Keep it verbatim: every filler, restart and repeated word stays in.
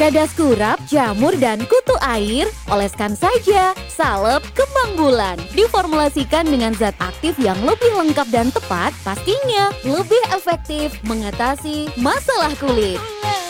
Dadas kurap, jamur, dan kutu air, oleskan saja salep kembang bulan. Diformulasikan dengan zat aktif yang lebih lengkap dan tepat, pastinya lebih efektif mengatasi masalah kulit.